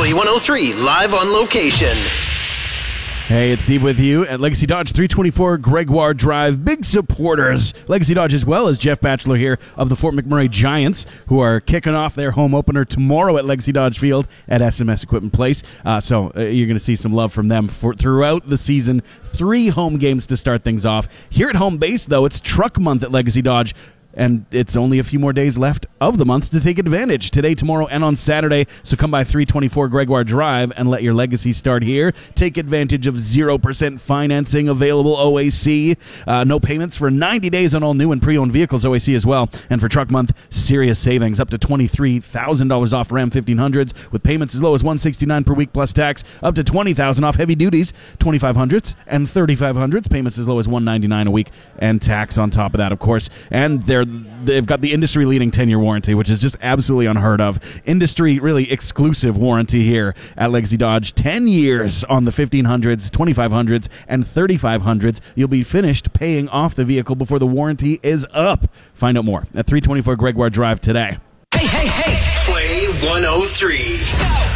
Play 103 live on location. Hey, it's Steve with you at Legacy Dodge, 324 Gregoire Drive. Big supporters, Legacy Dodge, as well as Jeff Batchelor here of the Fort McMurray Giants, who are kicking off their home opener tomorrow at Legacy Dodge Field at SMS Equipment Place. So you're going to see some love from them throughout the season. 3 home games to start things off. Here at home base, though, it's Truck Month at Legacy Dodge. And it's only a few more days left of the month to take advantage. Today, tomorrow, and on Saturday. So come by 324 Gregoire Drive and let your legacy start here. Take advantage of 0% financing available OAC. No payments for 90 days on all new and pre-owned vehicles OAC as well. And for Truck Month, serious savings up to $23,000 off Ram 1500s with payments as low as $169 per week plus tax. Up to $20,000 off heavy duties, 2500s and 3500s. Payments as low as $199 a week and tax on top of that, of course. And they've got the industry-leading 10-year warranty, which is just absolutely unheard of. Industry, really exclusive warranty here at Legacy Dodge. 10 years on the 1500s, 2500s, and 3500s. You'll be finished paying off the vehicle before the warranty is up. Find out more at 324 Gregoire Drive today. Hey, hey, hey! Play 103.